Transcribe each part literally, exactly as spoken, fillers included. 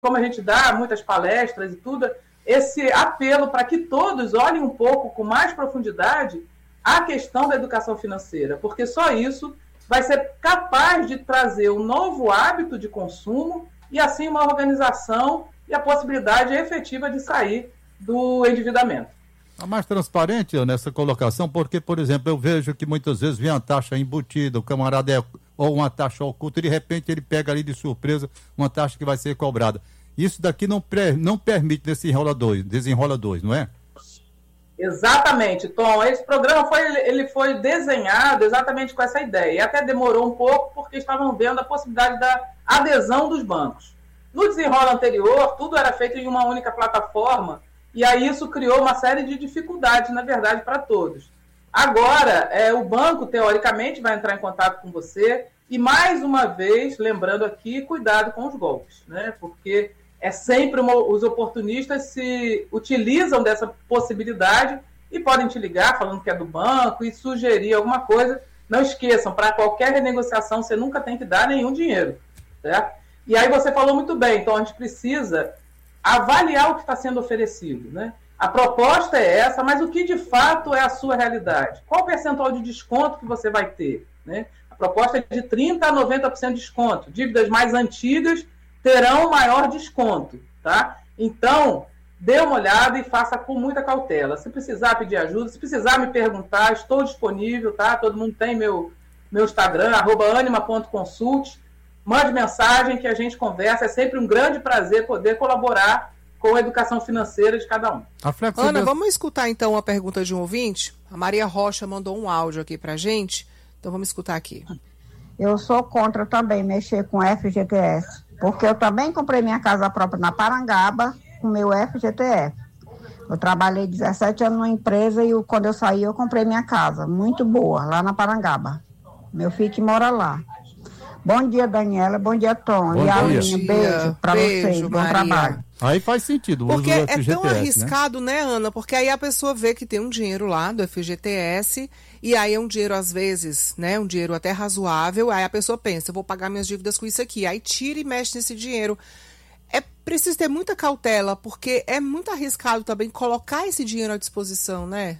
como a gente dá muitas palestras e tudo, esse apelo para que todos olhem um pouco com mais profundidade a questão da educação financeira, porque só isso vai ser capaz de trazer um novo hábito de consumo e, assim, uma organização e a possibilidade efetiva de sair do endividamento. Está mais transparente nessa colocação, porque, por exemplo, eu vejo que muitas vezes vem uma taxa embutida, o camarada é, ou uma taxa oculta, e de repente ele pega ali de surpresa uma taxa que vai ser cobrada. Isso daqui não, pre, não permite desenrola dois, desenrola dois, não é? Exatamente, Tom. Esse programa foi, ele foi desenhado exatamente com essa ideia. E até demorou um pouco porque estavam vendo a possibilidade da adesão dos bancos. No desenrola anterior, tudo era feito em uma única plataforma, e aí isso criou uma série de dificuldades, na verdade, para todos. Agora, é, o banco, teoricamente, vai entrar em contato com você, e mais uma vez, lembrando aqui, cuidado com os golpes, né? Porque é sempre uma, os oportunistas se utilizam dessa possibilidade e podem te ligar falando que é do banco e sugerir alguma coisa. Não esqueçam, para qualquer renegociação você nunca tem que dar nenhum dinheiro, certo? E aí você falou muito bem, então a gente precisa avaliar o que está sendo oferecido, né? A proposta é essa, mas o que de fato é a sua realidade? Qual o percentual de desconto que você vai ter, né? A proposta é de trinta por cento a noventa por cento de desconto. Dívidas mais antigas terão maior desconto, tá? Então, dê uma olhada e faça com muita cautela. Se precisar pedir ajuda, se precisar me perguntar, estou disponível, tá? Todo mundo tem meu, meu Instagram, arroba anima ponto consult. Mande mensagem que a gente conversa. É sempre um grande prazer poder colaborar com a educação financeira de cada um. Ana, vamos escutar então a pergunta de um ouvinte? A Maria Rocha mandou um áudio aqui pra gente, então vamos escutar aqui. Eu sou contra também mexer com F G T S, porque eu também comprei minha casa própria na Parangaba com meu F G T S. Eu trabalhei dezessete anos numa empresa e quando eu saí eu comprei minha casa, muito boa, lá na Parangaba. Meu filho que mora lá. Bom dia, Daniela. Bom dia, Tom. Bom e a dia. Aline, beijo pra Beijo, vocês. Bom Maria. trabalho. Aí faz sentido. Porque uso do é F G T S, tão arriscado, né? né, Ana? Porque aí a pessoa vê que tem um dinheiro lá do F G T S e aí é um dinheiro, às vezes, né? Um dinheiro até razoável. Aí a pessoa pensa, eu vou pagar minhas dívidas com isso aqui. Aí tira e mexe nesse dinheiro. É preciso ter muita cautela, porque é muito arriscado também colocar esse dinheiro à disposição, né?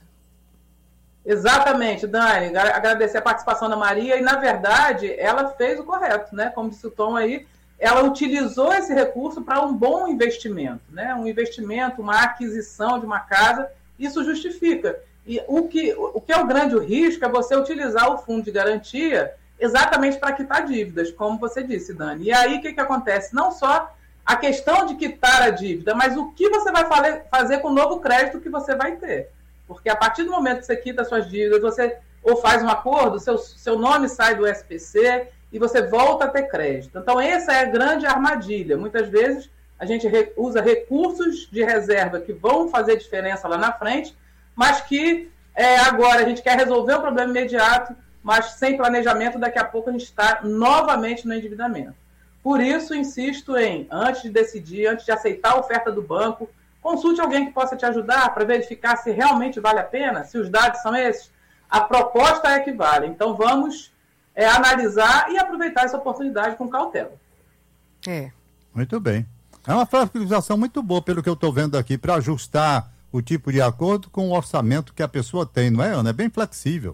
Exatamente, Dani. Agradecer a participação da Maria e, na verdade, ela fez o correto, né? Como disse o Tom aí, ela utilizou esse recurso para um bom investimento, né? Um investimento, uma aquisição de uma casa, isso justifica. E o que, o que é o grande risco é você utilizar o fundo de garantia exatamente para quitar dívidas, como você disse, Dani. E aí, o que, que acontece? Não só a questão de quitar a dívida, mas o que você vai fazer com o novo crédito que você vai ter. Porque a partir do momento que você quita suas dívidas, você ou faz um acordo, seu, seu nome sai do S P C e você volta a ter crédito. Então, essa é a grande armadilha. Muitas vezes, a gente re, usa recursos de reserva que vão fazer diferença lá na frente, mas que é, agora a gente quer resolver um problema imediato, mas sem planejamento, daqui a pouco a gente está novamente no endividamento. Por isso, insisto em, antes de decidir, antes de aceitar a oferta do banco, consulte alguém que possa te ajudar para verificar se realmente vale a pena, se os dados são esses. A proposta é que vale. Então, vamos é, analisar e aproveitar essa oportunidade com cautela. É. Muito bem. É uma flexibilização muito boa, pelo que eu estou vendo aqui, para ajustar o tipo de acordo com o orçamento que a pessoa tem, não é, Ana? É bem flexível.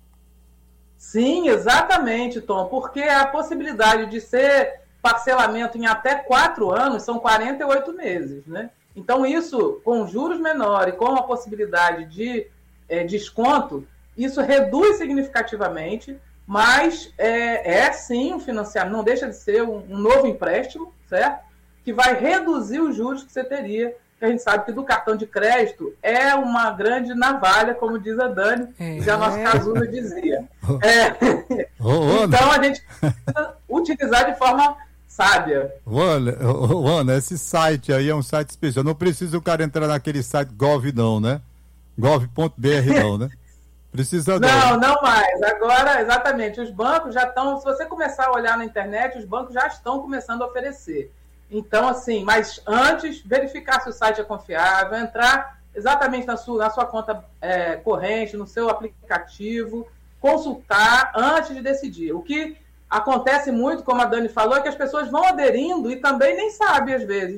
Sim, exatamente, Tom, porque a possibilidade de ser parcelamento em até quatro anos são quarenta e oito meses, né? Então, isso, com juros menores, com a possibilidade de é, desconto, isso reduz significativamente, mas é, é sim um financiamento, não deixa de ser um, um novo empréstimo, certo? Que vai reduzir os juros que você teria, que a gente sabe que do cartão de crédito é uma grande navalha, como diz a Dani, é. já nosso Cazuza dizia. É. Oh, então, a gente precisa utilizar de forma sábia. Ana, oh, Ana, esse site aí é um site especial. Não precisa o cara entrar naquele site gov não, né? gov ponto b r não, né? Precisa não, não, não mais. Agora, exatamente, os bancos já estão, se você começar a olhar na internet, os bancos já estão começando a oferecer. Então, assim, mas antes, verificar se o site é confiável, entrar exatamente na sua, na sua conta é, corrente, no seu aplicativo, consultar antes de decidir. O que acontece muito, como a Dani falou, é que as pessoas vão aderindo e também nem sabem, às vezes.